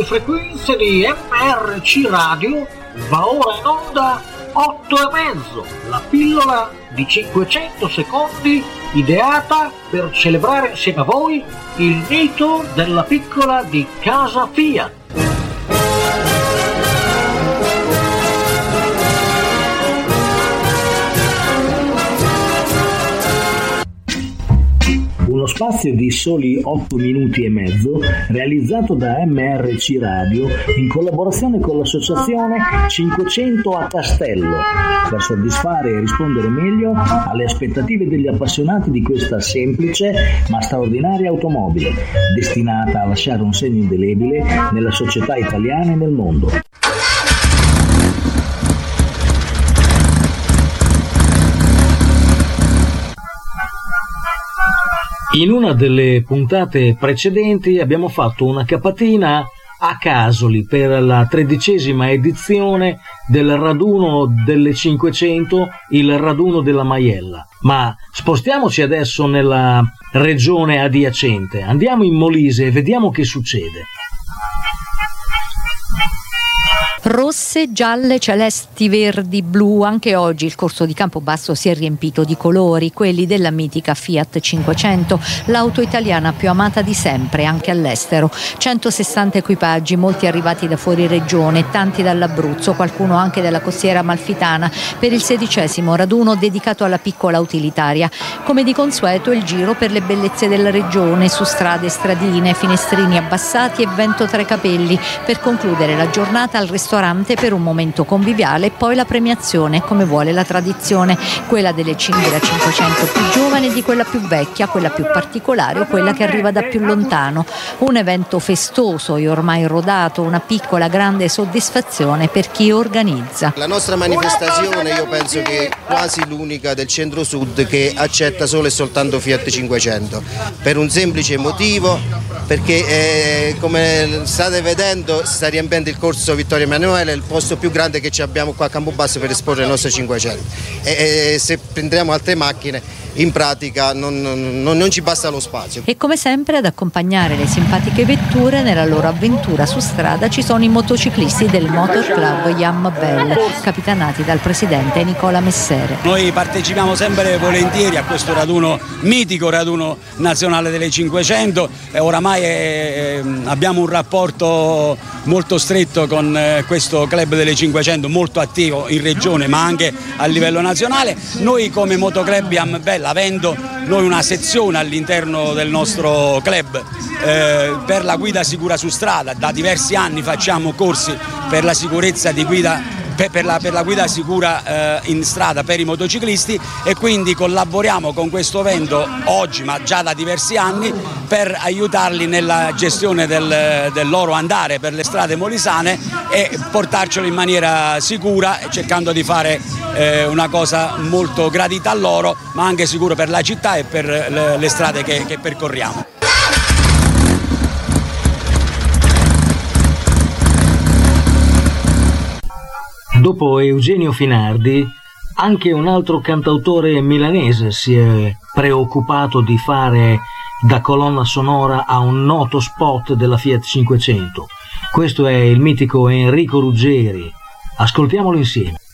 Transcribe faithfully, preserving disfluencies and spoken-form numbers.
frequenze di M R C Radio va ora in onda otto e mezzo, la pillola di cinquecento secondi ideata per celebrare insieme a voi il mito della piccola di casa Fiat. Uno spazio di soli otto minuti e mezzo realizzato da M R C Radio in collaborazione con l'associazione cinquecento a Castello per soddisfare e rispondere meglio alle aspettative degli appassionati di questa semplice ma straordinaria automobile destinata a lasciare un segno indelebile nella società italiana e nel mondo. In una delle puntate precedenti abbiamo fatto una capatina a Casoli per la tredicesima edizione del raduno delle cinquecento, il raduno della Maiella. Ma spostiamoci adesso nella regione adiacente, andiamo in Molise e vediamo che succede. Rosse, gialle, celesti, verdi, blu, anche oggi il corso di Campobasso si è riempito di colori, quelli della mitica Fiat cinquecento, l'auto italiana più amata di sempre, anche all'estero. centosessanta equipaggi, molti arrivati da fuori regione, tanti dall'Abruzzo, qualcuno anche dalla costiera amalfitana, per il sedicesimo raduno dedicato alla piccola utilitaria. Come di consueto il giro per le bellezze della regione, su strade e stradine, finestrini abbassati e vento tra i capelli, per concludere la giornata al ristorante per un momento conviviale e poi la premiazione, come vuole la tradizione, quella delle della cinquecento più giovane e di quella più vecchia, quella più particolare o quella che arriva da più lontano. Un evento festoso e ormai rodato, una piccola grande soddisfazione per chi organizza. La nostra manifestazione io penso che è quasi l'unica del centro-sud che accetta solo e soltanto Fiat cinquecento, per un semplice motivo, perché eh, come state vedendo si sta riempiendo il corso Vittorio Emanuele, è il posto più grande che ci abbiamo qua a Campobasso per esporre le nostre cinquecento e, e se prendiamo altre macchine in pratica non, non, non ci basta lo spazio. E come sempre ad accompagnare le simpatiche vetture nella loro avventura su strada ci sono i motociclisti del Motor Club Yam Bell, capitanati dal presidente Nicola Messere. Noi partecipiamo sempre volentieri a questo raduno mitico, raduno nazionale delle cinquecento, e oramai è, abbiamo un rapporto molto stretto con questo club delle cinquecento, molto attivo in regione ma anche a livello nazionale. Noi come Motoclub Yam Bell, avendo noi una sezione all'interno del nostro club eh, per la guida sicura su strada, da diversi anni facciamo corsi per la sicurezza di guida Per la, per la guida sicura eh, in strada per i motociclisti, e quindi collaboriamo con questo evento oggi ma già da diversi anni per aiutarli nella gestione del, del loro andare per le strade molisane e portarcelo in maniera sicura, cercando di fare eh, una cosa molto gradita a loro ma anche sicuro per la città e per le, le strade che, che percorriamo. Dopo Eugenio Finardi, anche un altro cantautore milanese si è preoccupato di fare da colonna sonora a un noto spot della Fiat cinquecento. Questo è il mitico Enrico Ruggeri. Ascoltiamolo insieme.